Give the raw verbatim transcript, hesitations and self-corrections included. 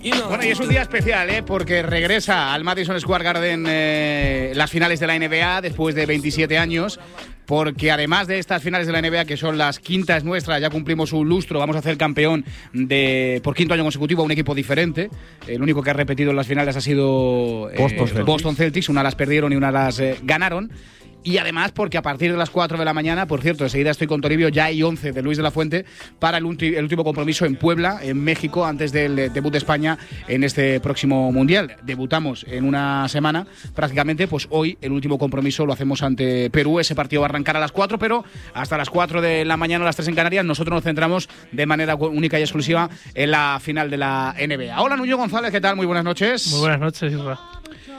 Bueno, y es un día especial, ¿eh? Porque regresa al Madison Square Garden eh, las finales de la N B A después de veintisiete años. Porque además de estas finales de la N B A, que son las quintas nuestras, ya cumplimos un lustro, vamos a hacer campeón de por quinto año consecutivo a un equipo diferente. El único que ha repetido en las finales ha sido eh, Boston, Celtics. Boston Celtics. Una las perdieron y una las eh, ganaron. Y además porque a partir de las cuatro de la mañana, por cierto, enseguida estoy con Toribio, ya hay once de Luis de la Fuente para el, ulti- el último compromiso en Puebla, en México, antes del eh, debut de España en este próximo Mundial. Debutamos en una semana, prácticamente, pues hoy el último compromiso lo hacemos ante Perú. Ese partido va a arrancar a las cuatro, pero hasta las cuatro de la mañana, a las tres en Canarias, nosotros nos centramos de manera única y exclusiva en la final de la N B A. Hola, Nuño González, ¿qué tal? Muy buenas noches. Muy buenas noches, Isra.